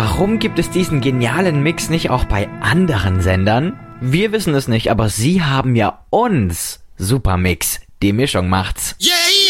Warum gibt es diesen genialen Mix nicht auch bei anderen Sendern? Wir wissen es nicht, aber sie haben ja uns. Supermix, die Mischung macht's. Yeah, yeah.